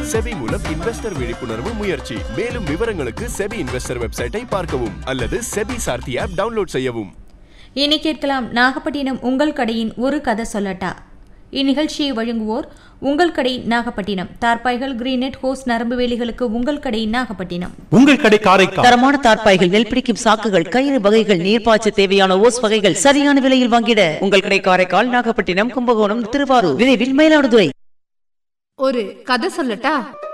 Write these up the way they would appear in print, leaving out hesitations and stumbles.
SEBI மூலம் investor விழிப்புணர்வு முயற்சி. மேலும் விவரங்களுக்கு செபி இன்வெஸ்டர் வெப்சைட்டை பார்க்கவும் அல்லது செபி சார்த்தி ஆப் டவுன்லோட் செய்யவும். இனி கேட்கலாம் நாகப்பட்டினம் உங்கள் கடையின் ஒரு கதை சொல்லட்டா. இந்நிகழ்ச்சியை வழங்குவோர் உங்கள் கடை நாகப்பட்டினம். தார்பாய்கள், கிரீனெட், ஹோஸ், நரம்பு வேலிகளுக்கு உங்கள் கடை நாகப்பட்டினம். உங்கள் கடை காரைக்கால். தரமான தார்பாய்கள், நெல் பிடிக்கும் சாக்குகள், கயிறு வகைகள், நீர்ப்பாய்ச்ச தேவையான ஓஸ் வகைகள் சரியான விலையில் வாங்கிட உங்கள் கடை காரைக்கால், நாகப்பட்டினம், கும்பகோணம், திருவாரூர், விரைவில் மயிலாடுதுறை. ஒரு கதை சொல்லட்டா.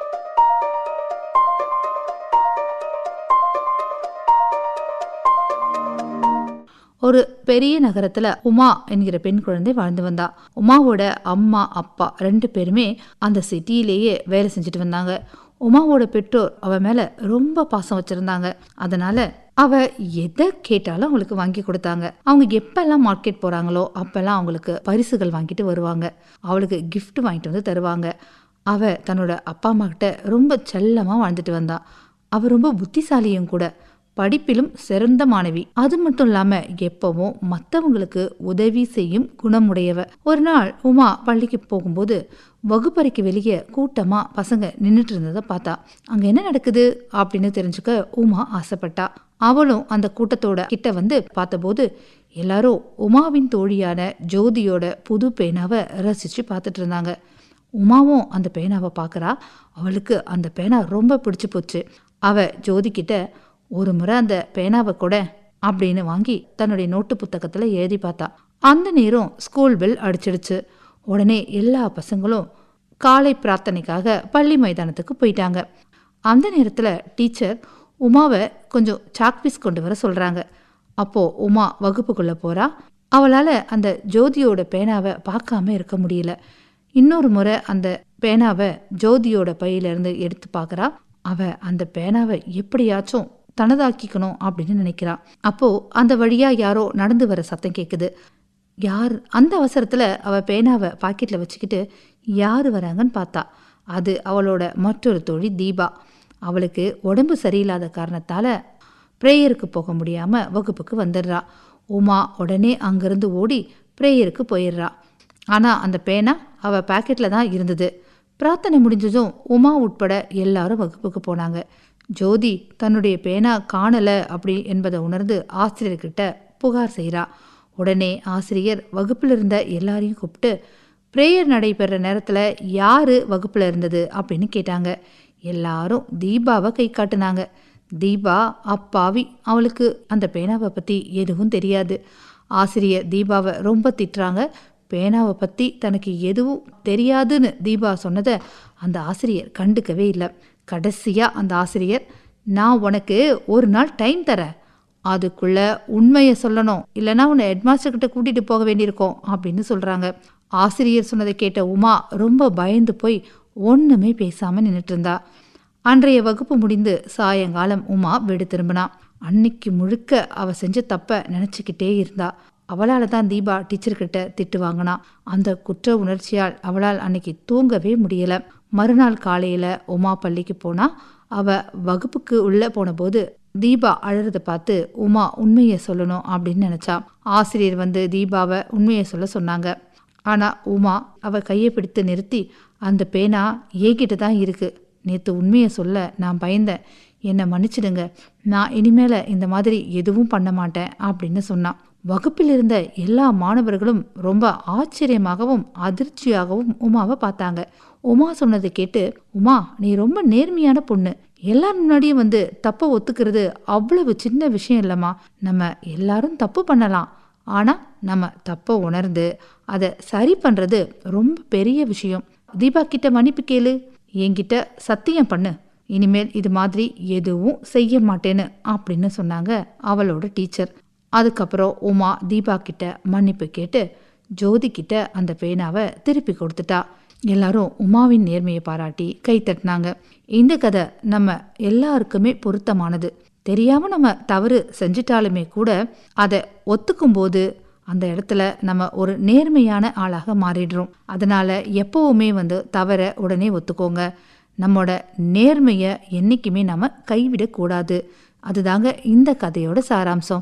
ஒரு பெரிய நகரத்துல உமா என்கிற பெண் குழந்தை வாழ்ந்து வந்தா. உமாவோட அம்மா அப்பா 2 பேருமே அந்த சிட்டியிலேயே வேலை செஞ்சுட்டு வந்தாங்க. உமாவோட பெற்றோர் அவ மேல ரொம்ப பாசம் வச்சிருந்தாங்க. அதனால அவ எதை கேட்டாலும் அவங்களுக்கு வாங்கி கொடுத்தாங்க. அவங்க எப்பெல்லாம் மார்க்கெட் போறாங்களோ அப்பெல்லாம் அவங்களுக்கு பரிசுகள் வாங்கிட்டு வருவாங்க. அவளுக்கு கிஃப்ட் வாங்கிட்டு வந்து தருவாங்க. அவ தன்னோட அப்பா அம்மா கிட்ட ரொம்ப செல்லமா வாழ்ந்துட்டு வந்தா. அவ ரொம்ப புத்திசாலியும் கூட, படிப்பிலும் சிறந்த மாணவி. அது மட்டும் இல்லாம எப்பவும் மற்றவங்களுக்கு உதவி செய்யும் குணமுடையவ. ஒரு நாள் உமா பள்ளிக்கு போகும்போது வகுப்பறைக்கு வெளியே கூட்டமா பசங்க நின்றுட்டு இருந்ததை பார்த்தா. அங்க என்ன நடக்குது அப்படின்னு தெரிஞ்சுக்க உமா ஆசைப்பட்டா. அவளும் அந்த கூட்டத்தோட கிட்ட வந்து பார்த்தபோது எல்லாரும் உமாவின் தோழியான ஜோதியோட புது பேனாவை ரசிச்சு பார்த்துட்டு இருந்தாங்க. உமாவும் அந்த பேனாவை பார்க்கறா. அவளுக்கு அந்த பேனா ரொம்ப பிடிச்சு போச்சு. அவ ஜோதி கிட்ட ஒரு முறை அந்த பேனாவை கூட அப்படின்னு வாங்கி தன்னுடைய நோட்டு புத்தகத்துல எழுதி பார்த்தா. அந்த நேரம் ஸ்கூல் பெல் அடிச்சிடுச்சு. உடனே எல்லா பசங்களும் காலை பிரார்த்தனைக்காக பள்ளி மைதானத்துக்கு போயிட்டாங்க. அந்த நேரத்துல டீச்சர் உமாவை கொஞ்சம் சாக்பீஸ் கொண்டு வர சொல்றாங்க. அப்போ உமா வகுப்புக்குள்ள போறா. அவளால அந்த ஜோதியோட பேனாவை பார்க்காம இருக்க முடியல. இன்னொரு முறை அந்த பேனாவை ஜோதியோட பையிலிருந்து எடுத்து பார்க்கறா. அவ அந்த பேனாவை எப்படியாச்சும் தனதாக்கிக்கணும் அப்படின்னு நினைக்கிறான். அப்போ அந்த வழியா யாரோ நடந்து வர சத்தம் கேட்குது. யார் அந்த அவசரத்துல அவ பேனாவை பாக்கெட்ல வச்சுக்கிட்டு யாரு வராங்கன்னு பார்த்தா. அது அவளோட மற்றொரு தோழி தீபா. அவளுக்கு உடம்பு சரியில்லாத காரணத்தால பிரேயருக்கு போக முடியாம வகுப்புக்கு வந்துடுறா. உமா உடனே அங்கிருந்து ஓடி பிரேயருக்கு போயிடுறா. ஆனா அந்த பேனா அவ பாக்கெட்ல தான் இருந்தது. பிரார்த்தனை முடிஞ்சதும் உமா உட்பட எல்லாரும் வகுப்புக்கு போனாங்க. ஜோதி தன்னுடைய பேனா காணல அப்படி என்பதை உணர்ந்து ஆசிரியர்கிட்ட புகார் செய்கிறா. உடனே ஆசிரியர் வகுப்பில் இருந்த எல்லாரையும் கூப்பிட்டு பிரேயர் நடைபெற நேரத்துல யாரு வகுப்புல இருந்தது அப்படின்னு கேட்டாங்க. எல்லாரும் தீபாவை கை காட்டுனாங்க. தீபா அப்பாவி, அவளுக்கு அந்த பேனாவை பத்தி எதுவும் தெரியாது. ஆசிரியர் தீபாவை ரொம்ப திட்டுறாங்க. பேனாவை பத்தி தனக்கு எதுவும் தெரியாதுன்னு தீபா சொன்னதை அந்த ஆசிரியர் கண்டுக்கவே இல்லை. கடைசியா அந்த ஆசிரியர், நான் உனக்கு ஒரு நாள் டைம் தரேன், அதுக்குள்ள உண்மையை சொல்லணும், இல்லைன்னா உன்னை ஹெட்மாஸ்டர் கிட்ட கூட்டிட்டு போக வேண்டியிருக்கோம் அப்படின்னு சொல்றாங்க. ஆசிரியர் சொன்னதை கேட்ட உமா ரொம்ப பயந்து போய் ஒண்ணுமே பேசாம நின்றுட்டு இருந்தா. அன்றைய வகுப்பு முடிந்து சாயங்காலம் உமா வீடு திரும்பினா. அன்னைக்கு முழுக்க அவ செஞ்ச தப்ப நினைச்சுக்கிட்டே இருந்தா. அவளால தான் தீபா டீச்சர்கிட்ட திட்டு வாங்கினா. அந்த குற்ற உணர்ச்சியால் அவளால் அன்னைக்கு தூங்கவே முடியல. மறுநாள் காலையில உமா பள்ளிக்கு போனா. அவ வகுப்புக்கு உள்ள போன போது தீபா அழறத பார்த்து உமா உண்மையை சொல்லணும் அப்படின்னு நினைச்சா. ஆசிரியர் வந்து தீபாவை உண்மையை சொல்ல சொன்னாங்க. ஆனா உமா அவ கையை பிடித்து நிறுத்தி, அந்த பேனா ஏகிட்ட தான் இருக்கு, நேத்து உண்மையை சொல்ல நான் பயந்தேன், என்னை மன்னிச்சிடுங்க, நான் இனிமேல இந்த மாதிரி எதுவும் பண்ண மாட்டேன் அப்படின்னு சொன்னான். வகுப்பில் இருந்த எல்லா மாணவர்களும் ரொம்ப ஆச்சரியமாகவும் அதிர்ச்சியாகவும் உமாவை பார்த்தாங்க. உமா சொன்னதை கேட்டு, உமா நீ ரொம்ப நேர்மையான பொண்ணு, எல்லாரும் முன்னாடியும் வந்து தப்ப ஒத்துக்கிறது அவ்வளவு சின்ன விஷயம் இல்லம்மா, நம்ம எல்லாரும் தப்பு பண்ணலாம், ஆனா நம்ம தப்ப உணர்ந்து அதை சரி பண்றது ரொம்ப பெரிய விஷயம். தீபா கிட்ட மன்னிப்பு கேளு, என்கிட்ட சத்தியம் பண்ணு, இனிமேல் இது மாதிரி எதுவும் செய்ய மாட்டேன்னு அப்படின்னு சொன்னாங்க அவளோட டீச்சர். அதுக்கப்புறம் உமா தீபா கிட்ட மன்னிப்பு கேட்டு ஜோதி கிட்ட அந்த பேனாவை திருப்பி கொடுத்துட்டா. எல்லாரும் உமாவின் நேர்மையை பாராட்டி கை தட்டினாங்க. இந்த கதை நம்ம எல்லாருக்குமே பொருத்தமானது. தெரியாம நம்ம தவறு செஞ்சிட்டாலுமே கூட அதை ஒத்துக்கும் போது அந்த இடத்துல நம்ம ஒரு நேர்மையான ஆளாக மாறிடுறோம். அதனால எப்பவுமே வந்து தவற உடனே ஒத்துக்கோங்க. நம்மோட நேர்மையை என்னைக்குமே நம்ம கைவிடக்கூடாது. அதுதாங்க இந்த கதையோட சாராம்சம்.